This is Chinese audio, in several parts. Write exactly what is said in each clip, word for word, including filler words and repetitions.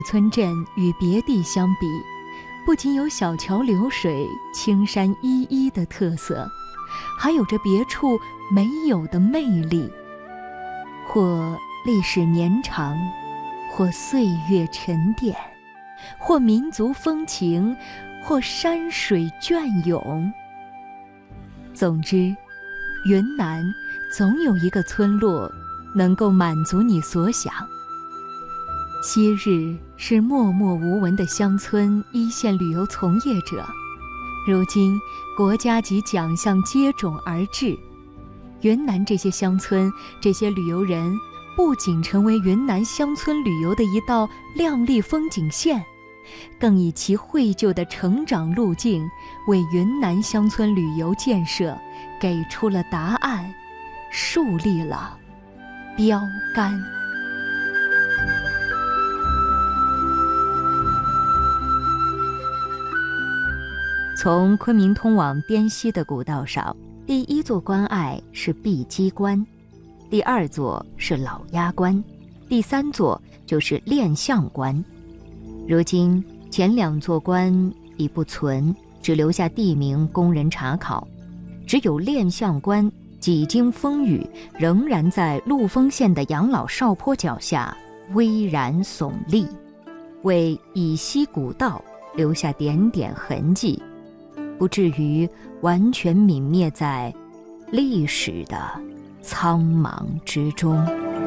村镇与别地相比，不仅有小桥流水、青山依依的特色，还有着别处没有的魅力。或历史绵长，或岁月沉淀，或民族风情，或山水隽永。总之，云南总有一个村落能够满足你所想。昔日是默默无闻的乡村一线旅游从业者，如今国家级奖项接踵而至。云南这些乡村，这些旅游人不仅成为云南乡村旅游的一道亮丽风景线，更以其绘就的成长路径，为云南乡村旅游建设给出了答案，树立了标杆。从昆明通往滇西的古道上，第一座关隘是碧鸡关，第二座是老鸭关，第三座就是练象关。如今前两座关已不存，只留下地名供人查考，只有练象关几经风雨，仍然在陆丰县的养老哨坡脚下巍然耸立，为以西古道留下点点痕迹，不至于完全泯灭在历史的苍茫之中。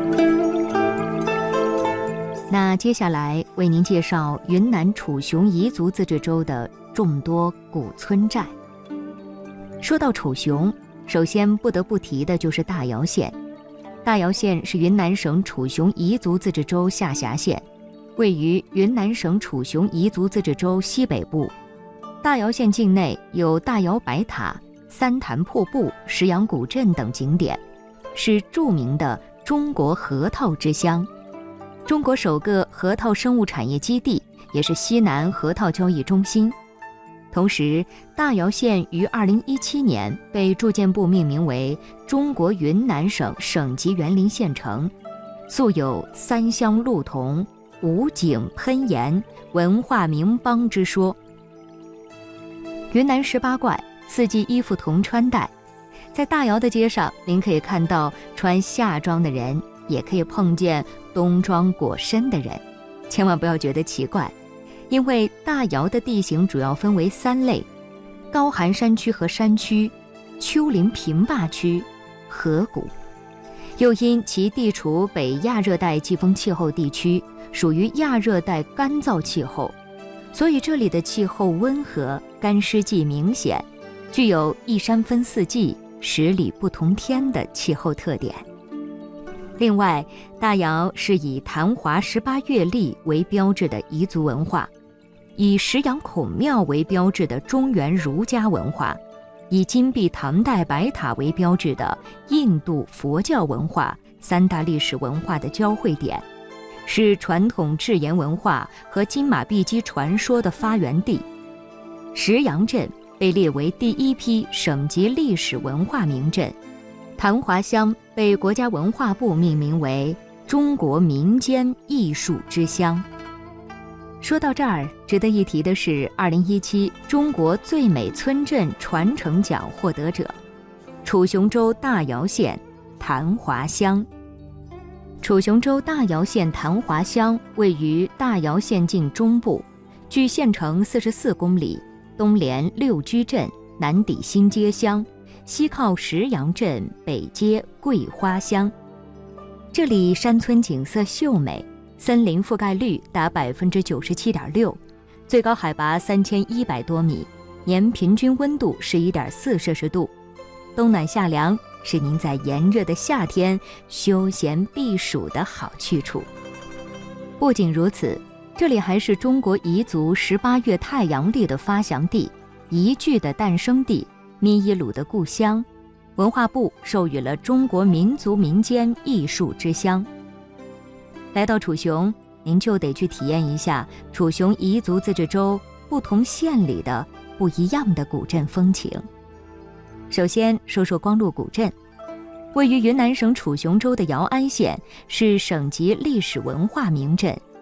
那接下来为您介绍云南楚雄彝族自治州的众多古村寨。说到楚雄，首先不得不提的就是大瑶县。大瑶县是云南省楚雄彝族自治州下辖县，位于云南省楚雄彝族自治州西北部。大瑶县境内有大瑶白塔、三潭瀑布、石羊古镇等景点，是著名的中国核桃之乡，中国首个核桃生物产业基地，也是西南核桃交易中心。同时，大瑶县于二零一七年被住建部命名为中国云南省省级园林县城，素有三乡鹿同、五景喷岩、文化名邦之说。云南十八怪，四季衣服同穿戴，在大瑶的街上，您可以看到穿夏装的人，也可以碰见冬装裹身的人，千万不要觉得奇怪，因为大瑶的地形主要分为三类：高寒山区和山区、丘陵平坝区、河谷。又因其地处北亚热带季风气候地区，属于亚热带干燥气候，所以这里的气候温和，干湿季明显，具有一山分四季、十里不同天的气候特点。另外，大瑶是以昙华十八月历为标志的彝族文化，以石羊孔庙为标志的中原儒家文化，以金碧唐代白塔为标志的印度佛教文化三大历史文化的交汇点，是传统制盐文化和金马碧鸡传说的发源地。石羊镇被列为第一批省级历史文化名镇，昙华乡被国家文化部命名为中国民间艺术之乡。说到这儿，值得一提的是二零一七中国最美村镇传承奖获得者，楚雄州大瑶县昙华乡。楚雄州大瑶县昙华乡位于大瑶县境中部，距县城四十四公里，东连六居镇，南抵新街乡，西靠石羊镇，北接桂花乡。这里山村景色秀美，森林覆盖率达百分之九十七点六，最高海拔三千一百多米，年平均温度十一点四摄氏度，冬暖夏凉，是您在炎热的夏天休闲避暑的好去处。不仅如此，这里还是中国彝族十八月太阳历的发祥地，彝剧的诞生地，咪依鲁的故乡，文化部授予了中国民族民间艺术之乡。来到楚雄，您就得去体验一下楚雄彝族自治州不同县里的不一样的古镇风情。首先说说光禄古镇，位于云南省楚雄州的瑶安县，是省级历史文化名镇，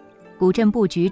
古镇布局